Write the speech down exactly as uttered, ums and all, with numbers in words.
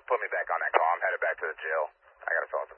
put me back on that call. I'm headed back to the jail. I gotta fill out some